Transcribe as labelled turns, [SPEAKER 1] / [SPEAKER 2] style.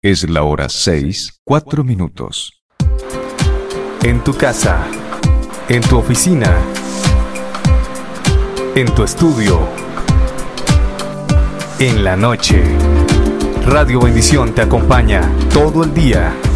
[SPEAKER 1] Es la hora 6:04.
[SPEAKER 2] En tu casa, en tu oficina, en tu estudio, en la noche. Radio Bendición te acompaña todo el día.